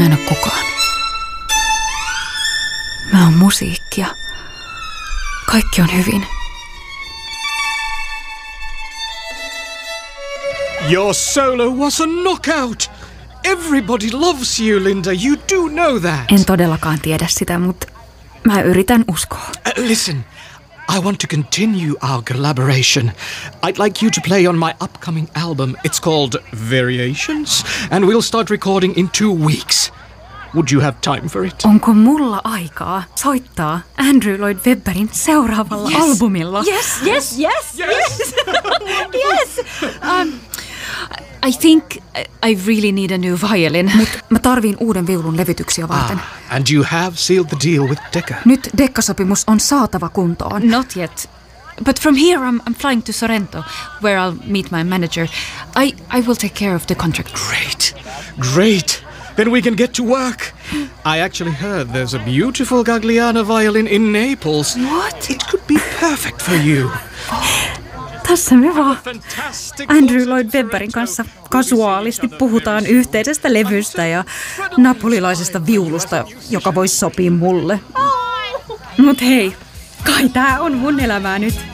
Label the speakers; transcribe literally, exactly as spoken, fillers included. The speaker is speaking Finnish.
Speaker 1: Mä en oo kukaan. Mä oon musiikkia. Kaikki on hyvin.
Speaker 2: Your solo was a knockout! Everybody loves you, Linda. You do know that.
Speaker 1: En todellakaan tiedä sitä, mutta mä yritän uskoa.
Speaker 2: Uh, listen, I want to continue our collaboration. I'd like you to play on my upcoming album. It's called Variations, and we'll start recording in two weeks. Would you have time for it?
Speaker 1: Onko mulla aikaa soittaa Andrew Lloyd Webberin seuraavalla
Speaker 3: yes.
Speaker 1: albumilla?
Speaker 3: Yes, yes, yes, yes, yes. yes.
Speaker 1: Um, I think I really need a new violin. Mut mä tarviin uuden viulun levytyksiä varten.
Speaker 2: Ah, and you have sealed the deal with Decca.
Speaker 1: Nyt Decca-sopimus on saatava kuntoon.
Speaker 3: Not yet. But from here I'm, I'm flying to Sorrento, where I'll meet my manager. I, I will take care of the contract.
Speaker 2: Great, great. Then we can get to work. I actually heard there's a beautiful Gagliano violin in Naples.
Speaker 1: What?
Speaker 2: It could be perfect for you.
Speaker 1: Tässä me vaan Andrew Lloyd Webberin kanssa kasuaalisti puhutaan yhteisestä levystä ja napolilaisesta viulusta, joka voisi sopia mulle. Mut hei, kai tää on mun elämää nyt.